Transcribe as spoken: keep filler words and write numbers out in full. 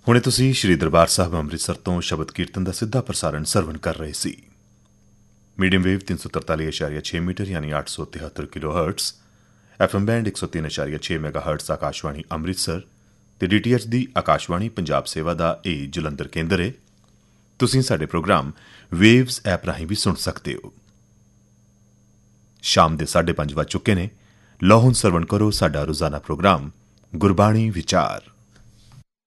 ਹੁਣੇ ਤੁਸੀਂ ਸ਼੍ਰੀ ਦਰਬਾਰ ਸਾਹਿਬ ਅੰਮ੍ਰਿਤਸਰ ਤੋਂ ਸ਼ਬਦ ਕੀਰਤਨ ਦਾ ਸਿੱਧਾ ਪ੍ਰਸਾਰਣ ਸਰਵਣ ਕਰ ਰਹੇ ਸੀ। ਮੀਡੀਅਮ ਵੇਵ ਤਿੰਨ ਸੌ ਤਰਤਾਲੀ ਦਸ਼ਮਲਵ ਛੇ ਮੀਟਰ ਯਾਨੀ ਅੱਠ ਸੌ ਤਿਹੱਤਰ ਕਿਲੋ ਹਰਟਜ਼, ਐਫਐਮ ਬੈਂਡ ਇੱਕ ਸੌ ਤਿੰਨ ਦਸ਼ਮਲਵ ਛੇ ਮੈਗਾ ਹਰਟਜ਼ ਆਕਾਸ਼ਵਾਣੀ ਅੰਮ੍ਰਿਤਸਰ ਤੇ ਡੀਟੀਐਚ ਦੀ ਆਕਾਸ਼ਵਾਣੀ ਪੰਜਾਬ ਸੇਵਾ ਦਾ ਇਹ ਜਲੰਧਰ ਕੇਂਦਰ ਹੈ। ਤੁਸੀਂ ਸਾਡੇ ਪ੍ਰੋਗਰਾਮ ਵੇਵਜ਼ ਐਪ ਰਾਹੀਂ ਵੀ ਸੁਣ ਸਕਦੇ ਹੋ। ਸ਼ਾਮ ਦੇ ਸਾਢੇ ਪੰਜ ਵੱਜ ਚੁੱਕੇ ਨੇ। ਲਓ ਹੁਣ ਸਰਵਣ ਕਰੋ ਸਾਡਾ ਰੋਜ਼ਾਨਾ ਪ੍ਰੋਗਰਾਮ ਗੁਰਬਾਣੀ ਵਿਚਾਰ।